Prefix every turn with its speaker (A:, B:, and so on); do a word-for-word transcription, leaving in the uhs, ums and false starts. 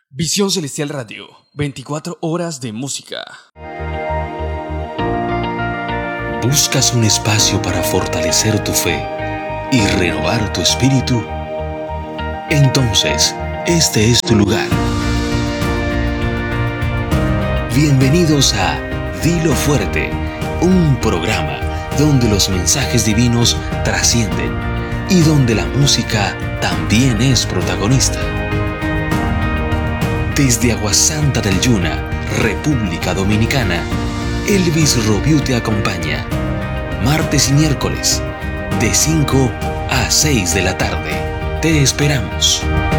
A: Visión Celestial Radio, veinticuatro horas de música.
B: ¿Buscas un espacio para fortalecer tu fe y renovar tu espíritu? Entonces, este es tu lugar. Bienvenidos a Dilo Fuerte, un programa donde los mensajes divinos trascienden y donde la música también es protagonista. Desde Aguasanta del Yuna, República Dominicana, Elvis Robiu te acompaña, martes y miércoles, de cinco a seis de la tarde. Te esperamos.